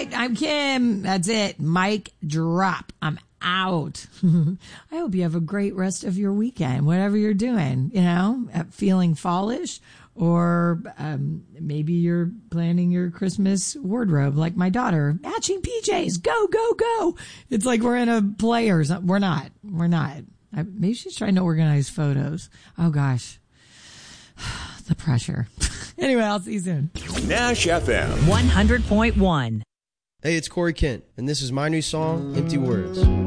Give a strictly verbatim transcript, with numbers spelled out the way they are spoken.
right, I'm Kim. That's it. Mic drop. I'm out. I hope you have a great rest of your weekend, whatever you're doing, you know, feeling fallish, or um, maybe you're planning your Christmas wardrobe like my daughter. Matching P Js. Go, go, go. It's like we're in a play or something. We're not. We're not. I, maybe she's trying to organize photos. Oh, gosh. The pressure. Anyway, I'll see you soon. Nash F M one hundred point one. Hey, it's Corey Kent, and this is my new song, Empty Words.